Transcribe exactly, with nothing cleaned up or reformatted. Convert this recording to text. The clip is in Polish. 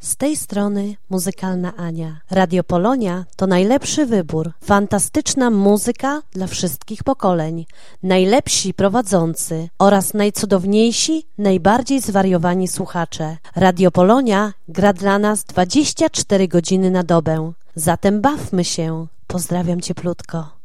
Z tej strony Muzykalna Ania. Radio Polonia to najlepszy wybór. Fantastyczna muzyka dla wszystkich pokoleń. Najlepsi prowadzący oraz najcudowniejsi, najbardziej zwariowani słuchacze. Radio Polonia gra dla nas dwadzieścia cztery godziny na dobę. Zatem bawmy się. Pozdrawiam cieplutko.